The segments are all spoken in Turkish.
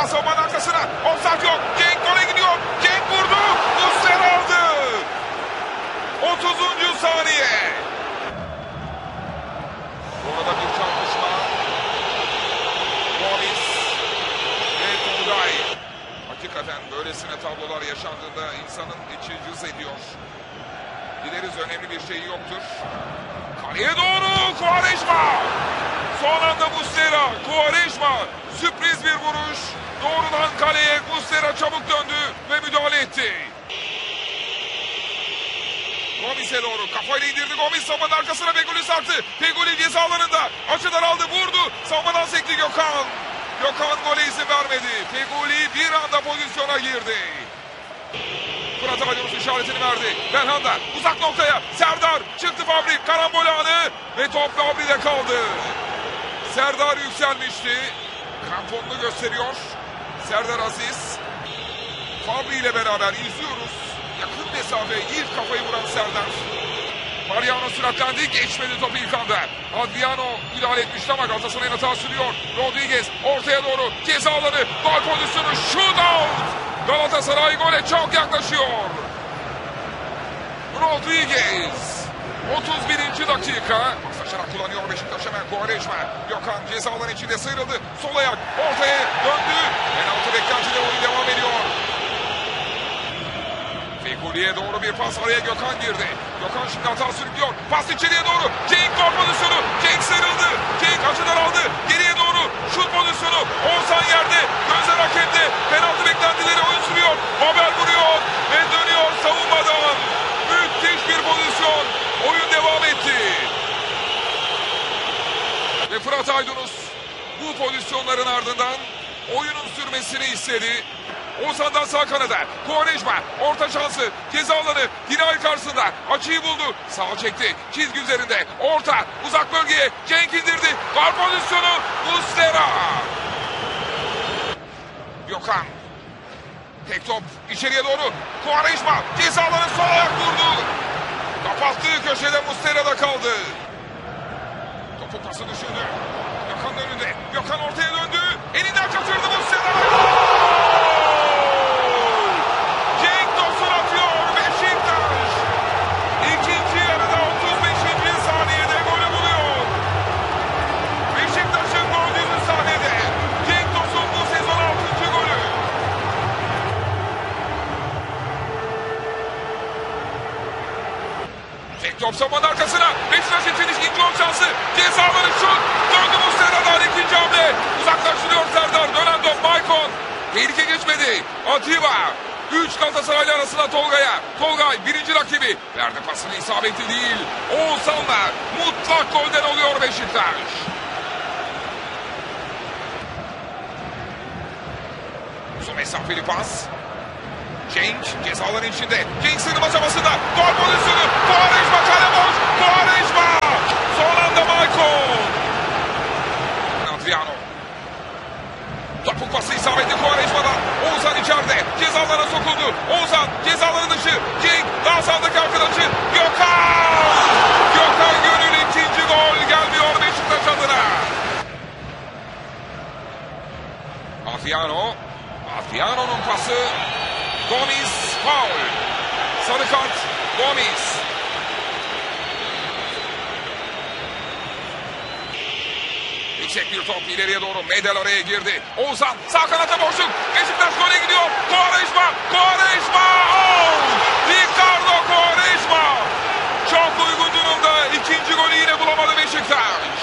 pas savunmanın arkasına. Offside yok. Cenk gole gidiyor. Cenk vurdu. Muslera aldı. 30. saniye. Orada bir çarpışma. Gomis ve Tolgay. Hakikaten böylesine tablolar yaşandığında insanın içi cız ediyor. Dileriz önemli bir şey yoktur. Kaleye doğru Quaresma. Son anda Muslera. Quaresma. Sürpriz bir vuruş. Doğrudan kaleye Muslera çabuk döndü ve müdahale etti. Gomis'e doğru kafayla indirdi. Gomis savunmanın arkasına Feguli sarktı. Feguli ceza alanında. Açıdan aldı, vurdu. Savunmadan sekti Gökhan. Gökhan gole izin vermedi. Feguli bir anda pozisyona girdi. Fırat Aydınus işaretini verdi. Belhanda uzak noktaya. Serdar çıktı Fabri. Karambol anı ve top Fabri'de kaldı. Serdar yükselmişti. Kramponunu gösteriyor. Serdar Aziz. Fabri ile beraber izliyoruz. Yakın mesafe ilk kafayı vuran Serdar. Mariano süratlendi. Geçmedi topu ilk anda. Adriano müdahale etmişti ama Galatasaray'ın hata sürüyor. Rodriguez ortaya doğru. Ceza alanı. Gol pozisyonu. Shootout. Galatasaray gole çok yaklaşıyor. Rodriguez. 31. dakika. Paslaşarak kullanıyor Beşiktaş hemen. Quaresma. Gökhan ceza alanı içinde sıyrıldı. Sol ayak ortaya döndü. Penaltı beklentide oyun devam ediyor. Fegoli'ye doğru bir pas, araya Gökhan girdi. Gökhan şimdi hata sürüklüyor. Pas içeriye doğru. Cenk gol pozisyonu. Cenk sıyrıldı. Cenk açıdan aldı. Geriye doğru şut pozisyonu. Oğuzhan yerde. Gözler hakemde. Penaltı beklentileri oyun sürüyor. Babel vuruyor ve dönüyor savunmadan. Müthiş bir pozisyon. Oyun devam etti. Ve Fırat Aydınus bu pozisyonların ardından oyunun sürmesini istedi. Oğuzhan'dan sağ kanada. Quaresma orta şansı. Ceza alanı. Dinay karşısında. Açıyı buldu. Sağa çekti. Çizgi üzerinde. Orta. Uzak bölgeye. Cenk indirdi. Gol pozisyonu. Muslera. Gökhan. Tek top. İçeriye doğru. Quaresma. Ceza alanı sol ayak vurdu. Kapattığı köşede Muslera'da kaldı. Topu pası düşündü. Gökhan'ın önünde. Gökhan ortaya döndü. Elinden kaçırdı Muslera. Top savunmanın arkasına. Beşiktaş için ikinci gol şansı. Ceza alanı şut. Döndü Muslera'dan ikinci hamle. Uzaklaştırıyor Serdar. Dönen top Maicon. Tehlike geçmedi. Atiba. 3 Galatasaraylı arasında Tolga'ya. Tolgay birinci rakibi. Verdi pasını, isabetli değil. Oğuzhan'la mutlak golden oluyor Beşiktaş. Uzun mesafeli pas. Cenk cezaların içinde. Cenk sığınma çabasında. Gol pozisyonu. Quaresma kale boş. Quaresma. Son anda Maicon. Adriano. Topuk pası isabetli Quaresma'dan. Oğuzhan içeride. Cezalara sokuldu. Oğuzhan cezaların dışı. Cenk daha sağdaki arkadaşı. Gökhan. Gökhan Gönül ikinci gol gelmiyor Beşiktaş adına. Adriano. Adriano'nun pası. Gomis faul. Sarı kart Gomis. Yüksek bir top ileriye doğru. Medel araya girdi. Oğuzhan sağ kanata boşluk. Beşiktaş gole gidiyor. Quaresma. Quaresma. Ricardo Quaresma. Çok uygun durumda. İkinci golü yine bulamadı Beşiktaş.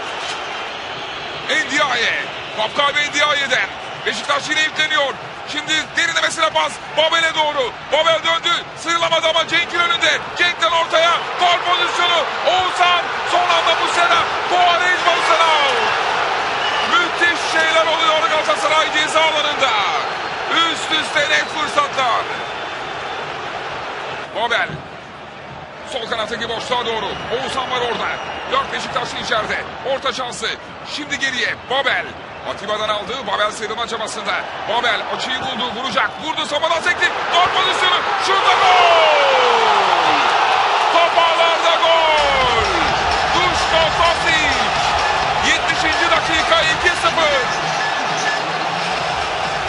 Ndiaye. Top kaybı Ndiaye'den. Beşiktaş yine yükleniyor. Şimdi derinlemesine pas. Babel'e doğru. Babel döndü. Sıyrılamadı ama Cenk'in önünde. Cenk'ten ortaya. Gol pozisyonu. Oğuzhan. Son anda Muslera. Quaresma sınav. Müthiş şeyler oluyor Galatasaray ceza alanında. Üst üste net fırsatlar. Babel. Sol kanattaki boşluğa doğru. Oğuzhan var orada. 4 Beşiktaşlı içeride. Orta şansı. Şimdi geriye. Babel. Atiba'dan aldığı Babel sıyrılma çabasında. Babel açıyı buldu. Vuracak. Vurdu. Savunmadan sekti. Gol pozisyonu. Şurada gol. Top ağlarda gol. Duško Tosić. 70. dakika 2-0.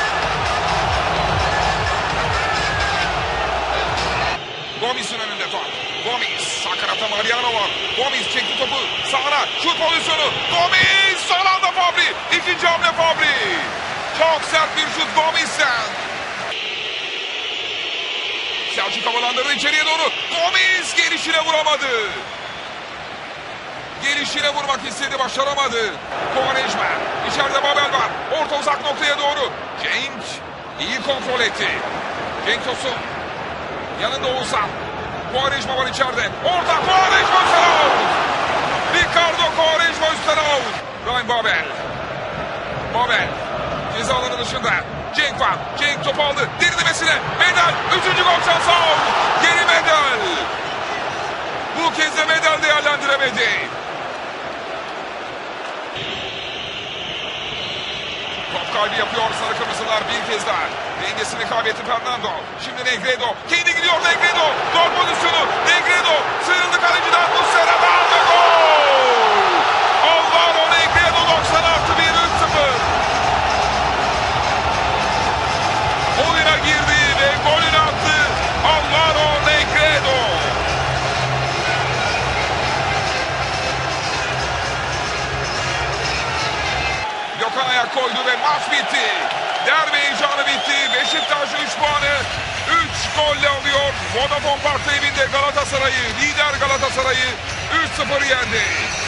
Adriano var. Gomis çekti topu sağına. Şut pozisyonu. Gomis son anda Fabri. İkinci hamle Fabri. Çok sert bir şut Gomis'ten. Selçuk havalandırdı içeriye doğru. Gomis gelişine vuramadı. Gelişine vurmak istedi, başaramadı. Quaresma. İçeride Babel var. Orta uzak noktaya doğru. Cenk iyi kontrol etti. Cenk Tosun. Yanında Oğuzhan. Quaresma var içeride. Orta Quaresma üstten out. Ricardo Quaresma üstten out. Ryan Babel. Babel. Ceza alanı dışında. Cenk var. Cenk topu aldı. Derinlemesine. Medel. Üçüncü gol şansı out. Geri Medel. Bu kez de Medel değerlendiremedi. Top kaybı yapıyor sarı kırmızılar bir kez daha. Dengesini kaybetti Fernando. Şimdi Negredo. Kendi gidiyor Negredo. Gol pozisyonu. Negredo. Sıyrıldı kaleciden. Muslera'dan ve gol. Alvaro Negredo 90 artı 1 3-0. Oyuna girdi ve golünü attı. Alvaro Negredo. Gökhan ayak koydu ve maç bitti. Derbi heyecanı bitti. Beşiktaş 3 puanı 3 golle alıyor. Vodafone Park'ta evinde Galatasaray'ı, lider Galatasaray'ı 3-0 yendi.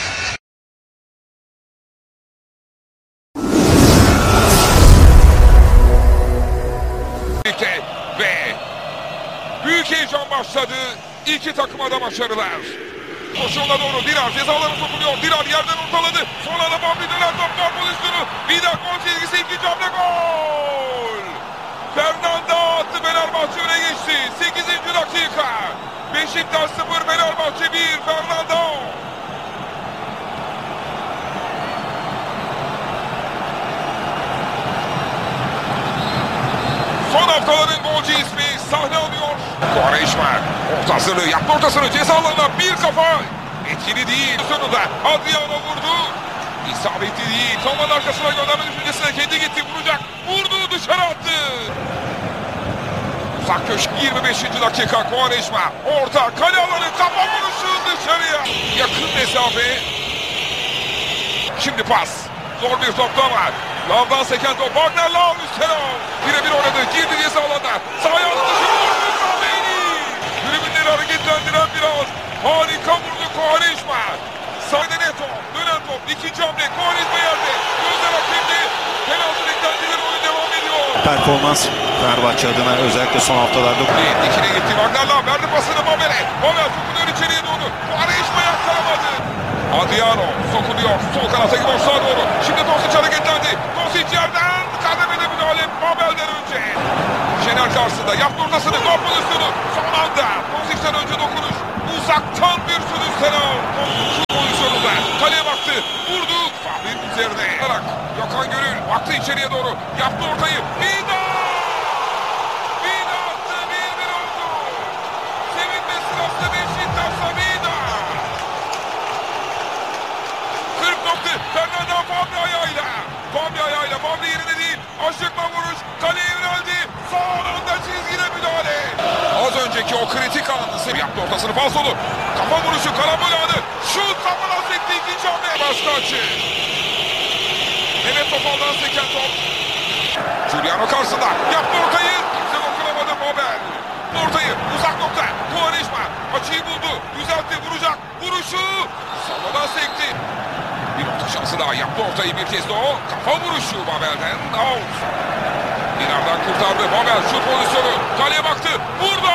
Ve büyük heyecan başladı. İki takıma da başarılar. Koşuğuna doğru Dirar cezalarına sokuluyor. Dirar yerden ortaladı. Sonra da Fabri döner top gol pozisyonu. Bir daha gol çizgisi ikinci hamle gol. Fernando attı, Fenerbahçe öne geçti. 8. dakika. Beşiktaş 0 Fenerbahçe 1 Fernando. Son haftaların golcü ismi sahne alıyor. Quaresma orta hazırlığı yaptı, ortasını ceza alanına bir kafa. Etkili değil. Sonunda Adriano vurdu. İsabetli değil. Toman arkasına gönderme düşüncesine kendi gitti, vuracak. Vurdu, dışarı attı. Uzak köşk 25. dakika Quaresma. Orta kale alanı, kafa vuruşu dışarıya. Yakın mesafe. Şimdi pas. Zor bir topta var. Lavdan seken top. Wagner Lav üstüne. Birebir oynadı. Girdi ceza alana. Sahaya aldı. Tribünleri hareketlendiren bir an. Harika vurdu Quaresma. Sahne top. Dönen top. İkinci hamle. Quaresma yerde. Gözler hakimdi. Penaltı beklentileri oyun devam ediyor. Performans Fenerbahçe adına özellikle son haftalarda. İkine gitti. Wagner Lav verdi pasını Babel'e. Babel sokuluyor içeriye doğru. Quaresma yakalamadı. Adriano sokuluyor. Sol kanata gidiyor sağa doğru. Şimdi Tosic hareketlendi. Tosic yerden kademede müdahale Babel'den önce. Şener karşısında yaptı ortasını. Gol pozisyonu. Son anda Tosic'ten önce dokunuş. Uzaktan bir şut üstüne. Şut pozisyonunda. Kaleye baktı. Vurdu. Fabri'nin üzerine. Gökhan Gönül baktı içeriye doğru. Yaptı ortayı. Vida! Vida attı. 1-1 oldu. Sevinme sırası Beşiktaş'ta Vida. 40 nokta. Fernando Fabri ayağıyla. Fabri ayağıyla. Fabri yerine değil. Aşıkla vuruş. Kaleye yöneldi. Son anda çizgide müdahale. Az önceki o kritik anı yaptı ortasını pas solu. Kafa vuruşu, karambol anı. Şut kafadan sekti ikinci hamle. Başka açı. Mehmet Topal'dan seken top. Giuliano karşısında. Yaptı ortayı. Kimse dokunamadı Babel. Ortayı uzak nokta. Quaresma açıyı buldu. Düzeltti, vuracak. Vuruşu. Sağdan sekti. Bir orta şansı daha. Yaptı ortayı bir kez de o. Kafa vuruşu Babel'den. Out. Dinar'dan kurtardı. Babel şut pozisyonu. Kaleye baktı. Vurdu.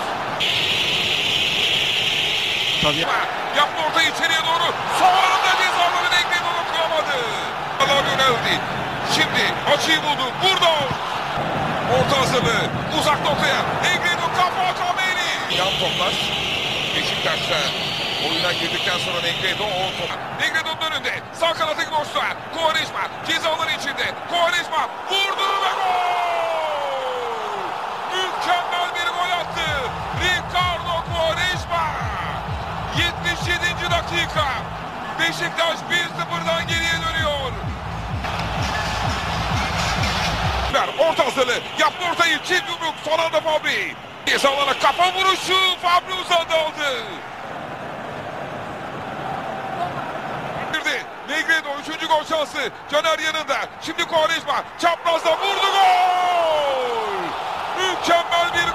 Tabii. Yaptı ortayı içeriye doğru. Sonunda cezaları Negredo dokunamadı. Allah yöneldi. Şimdi açıyı buldu. Vurdu. Orta hazırlığı. Uzak noktaya. Negredo kafa Kameni. Yan toplar. Beşiktaş'ta oyuna girdikten sonra Negredo o top. Negredo'nun önünde. Sağ kanatı boşta. Quaresma cezaları içinde. Quaresma vurdu ve gol. Mükemmel bir gol attı. Ricardo Quaresma. 77. dakika. Beşiktaş 1-0'dan geriye dönüyor. Orta hazırlığı. Yaptı ortayı. Çift yumruk. Son anda Fabri. Ceza alana kafa vuruşu. Fabri uzadı aldı. gol şansı. Caner yanında. Şimdi Quaresma. Çaprazda vurdu, gol! Mükemmel bir